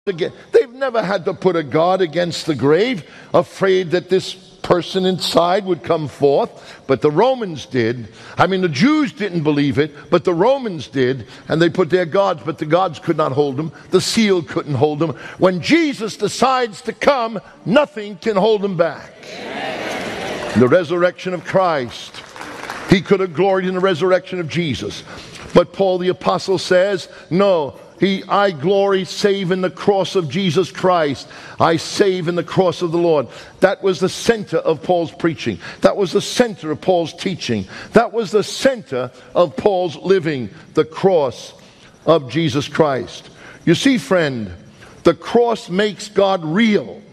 They've never had to put a guard against the grave, afraid that this person inside would come forth. But the Romans did. I mean, the Jews didn't believe it, but the Romans did, and they put their guards, but the guards could not hold them. The seal couldn't hold them. When Jesus decides to come, nothing can hold him back. The resurrection of Christ. He could have gloried in the resurrection of Jesus. But Paul the Apostle says, no, I glory save in the cross of Jesus Christ. I save in the cross of the Lord. That was the center of Paul's preaching. That was the center of Paul's teaching. That was the center of Paul's living, the cross of Jesus Christ. You see, friend, the cross makes God real.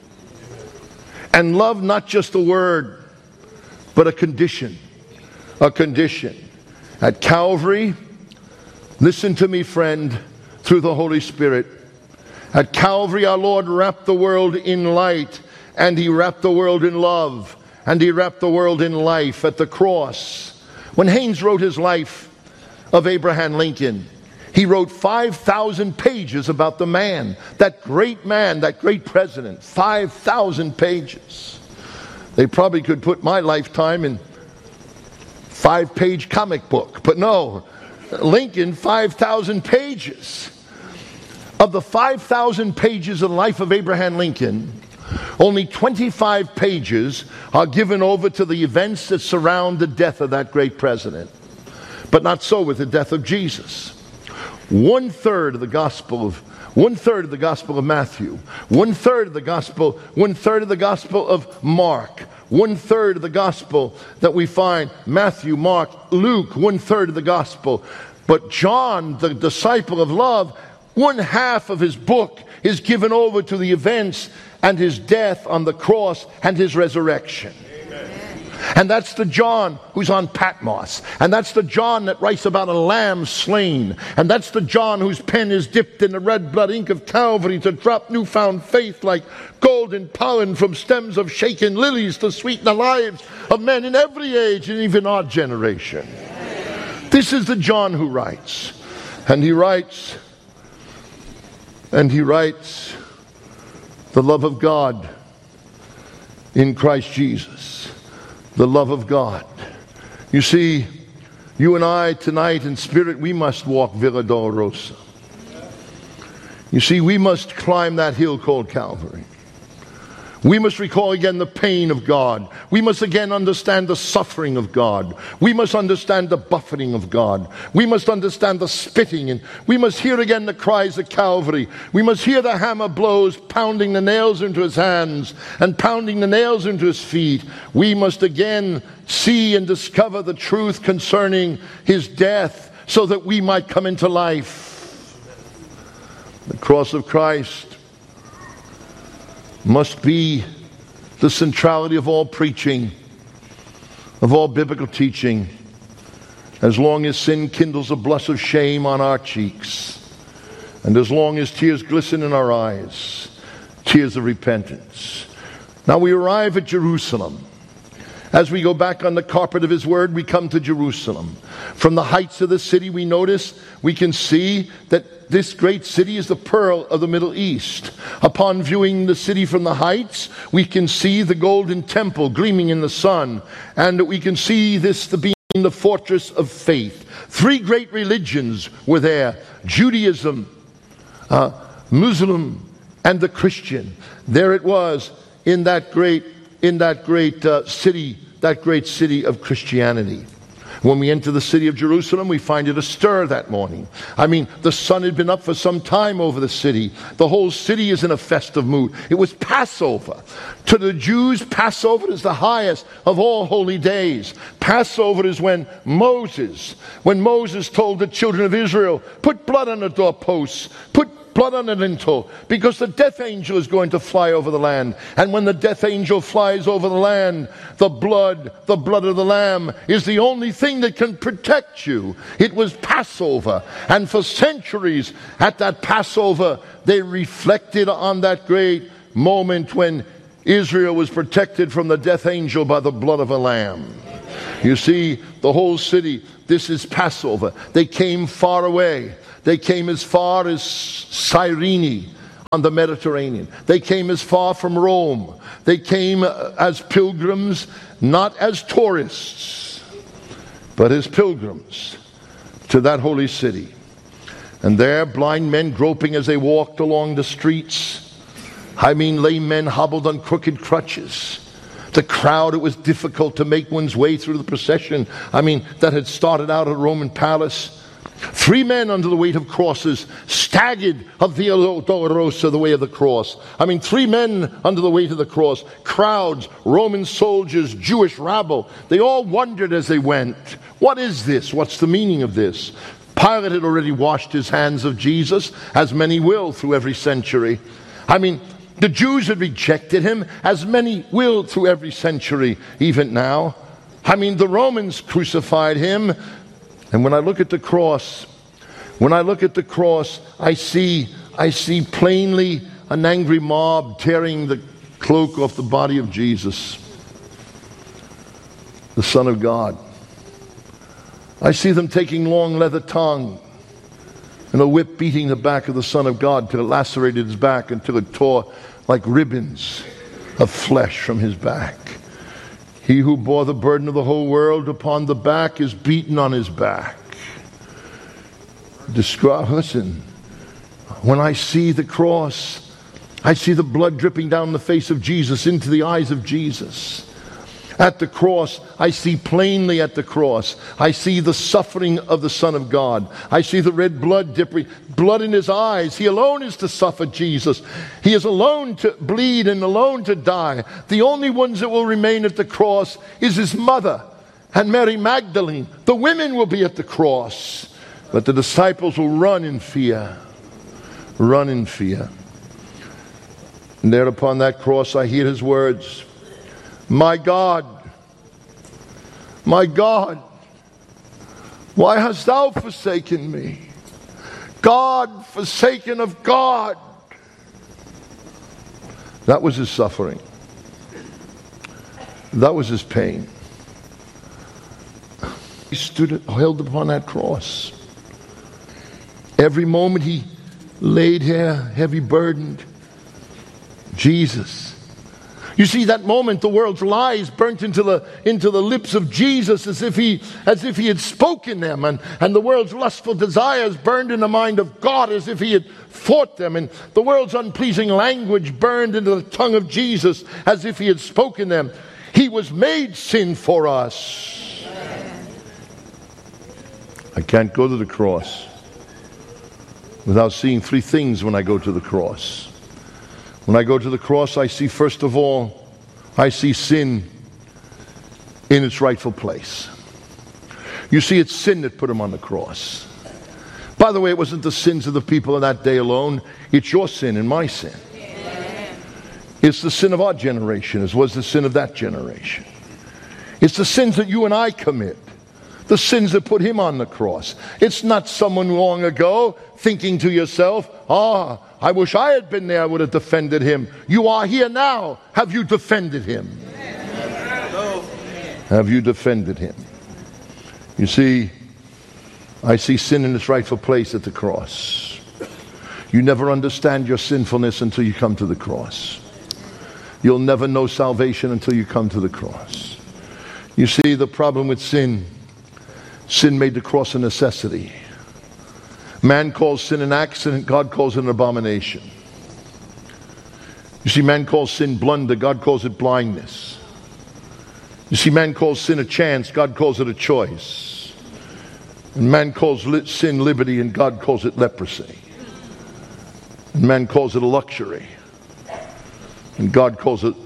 And love not just a word, but a condition. A condition. At Calvary, listen to me, friend, through the Holy Spirit. At Calvary, our Lord wrapped the world in light, and he wrapped the world in love, and he wrapped the world in life at the cross. When Haynes wrote his life of Abraham Lincoln, he wrote 5,000 pages about the man, that great president, 5,000 pages. They probably could put my lifetime in 5-page comic book, but no, Lincoln, 5,000 pages. Of the 5,000 pages of the life of Abraham Lincoln, only 25 pages are given over to the events that surround the death of that great president. But not so with the death of Jesus. One third of the gospel of Matthew, one third of the gospel of Mark, one third of the gospel that we find, Matthew, Mark, Luke, one third of the gospel. But John, the disciple of love, one half of his book is given over to the events and his death on the cross and his resurrection. And that's the John who's on Patmos. And that's the John that writes about a lamb slain. And that's the John whose pen is dipped in the red blood ink of Calvary to drop newfound faith like golden pollen from stems of shaken lilies to sweeten the lives of men in every age and even our generation. This is the John who writes. And he writes the love of God in Christ Jesus. The love of God. You see, you and I tonight in spirit, we must walk Villa Dolorosa. You see, we must climb that hill called Calvary. We must recall again the pain of God. We must again understand the suffering of God. We must understand the buffeting of God. We must understand the spitting, and we must hear again the cries of Calvary. We must hear the hammer blows pounding the nails into his hands and pounding the nails into his feet. We must again see and discover the truth concerning his death so that we might come into life. The cross of Christ must be the centrality of all preaching, of all biblical teaching, as long as sin kindles a blush of shame on our cheeks, and as long as tears glisten in our eyes, tears of repentance. Now we arrive at Jerusalem. As we go back on the carpet of his word, we come to Jerusalem. From the heights of the city we can see that this great city is the pearl of the Middle East. Upon viewing the city from the heights, we can see the golden temple gleaming in the sun, and we can see this to be the fortress of faith. 3 great religions were there: Judaism, Muslim, and the Christian. There it was in that great city of Christianity. When we enter the city of Jerusalem, we find it astir that morning. I mean, the sun had been up for some time over the city. The whole city is in a festive mood. It was Passover. To the Jews, Passover is the highest of all holy days. Passover is when Moses told the children of Israel, put blood on the doorposts, put blood on the lintel, because the death angel is going to fly over the land. And when the death angel flies over the land, the blood of the Lamb is the only thing that can protect you. It was Passover. And for centuries at that Passover, they reflected on that great moment when Israel was protected from the death angel by the blood of a lamb. You see, the whole city, this is Passover. They came far away. They came as far as Cyrene on the Mediterranean. They came as far from Rome. They came as pilgrims, not as tourists, but as pilgrims to that holy city. And there, blind men groping as they walked along the streets. I mean, lame men hobbled on crooked crutches. The crowd, it was difficult to make one's way through the procession. That had started out at Roman palace. 3 men under the weight of crosses staggered of Via Dolorosa, the way of the cross. 3 men under the weight of the cross. Crowds, Roman soldiers, Jewish rabble. They all wondered as they went, what is this? What's the meaning of this? Pilate had already washed his hands of Jesus, as many will through every century. The Jews had rejected him, as many will through every century, even now. The Romans crucified him. And when I look at the cross, I see plainly an angry mob tearing the cloak off the body of Jesus, the Son of God. I see them taking long leather tongue and a whip beating the back of the Son of God till it lacerated his back until it tore like ribbons of flesh from his back. He who bore the burden of the whole world upon the back is beaten on his back. Listen, when I see the cross, I see the blood dripping down the face of Jesus into the eyes of Jesus. At the cross, I see plainly at the cross. I see the suffering of the Son of God. I see the red blood dripping, blood in his eyes. He alone is to suffer, Jesus. He is alone to bleed and alone to die. The only ones that will remain at the cross is his mother and Mary Magdalene. The women will be at the cross, but the disciples will run in fear. Run in fear. And there upon that cross I hear his words, my God, why hast thou forsaken me? God, forsaken of God. That was his suffering. That was his pain. He stood held upon that cross. Every moment he laid here, heavy burdened. Jesus. You see, that moment, the world's lies burnt into the lips of Jesus as if he had spoken them, and the world's lustful desires burned in the mind of God as if he had fought them, and the world's unpleasing language burned into the tongue of Jesus as if he had spoken them. He was made sin for us. I can't go to the cross without seeing 3 things when I go to the cross. When I go to the cross, I see, first of all, I see sin in its rightful place. You see, it's sin that put him on the cross. By the way, it wasn't the sins of the people of that day alone. It's your sin and my sin. It's the sin of our generation as was the sin of that generation. It's the sins that you and I commit. The sins that put him on the cross. It's not someone long ago thinking to yourself, I wish I had been there, I would have defended him. You are here now. Have you defended him? Have you defended him? You see, I see sin in its rightful place at the cross. You never understand your sinfulness until you come to the cross. You'll never know salvation until you come to the cross. You see, the problem with sin made the cross a necessity. Man calls sin an accident, God calls it an abomination. You see, man calls sin blunder, God calls it blindness. You see, man calls sin a chance, God calls it a choice. And man calls sin liberty, and God calls it leprosy. And man calls it a luxury, and God calls it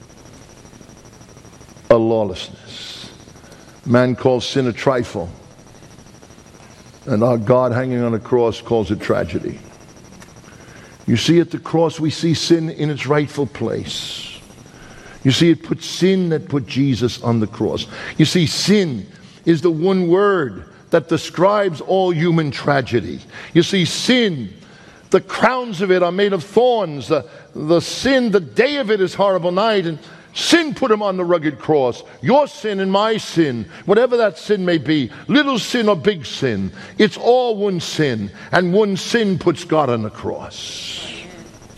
a lawlessness. Man calls sin a trifle, and our God hanging on a cross calls it tragedy. You see, at the cross we see sin in its rightful place. You see, it puts sin that put Jesus on the cross. You see, sin is the one word that describes all human tragedy. You see, sin, the crowns of it are made of thorns. The sin, the day of it is horrible night, and sin put him on the rugged cross. Your sin and my sin, whatever that sin may be, little sin or big sin, it's all one sin. And one sin puts God on the cross.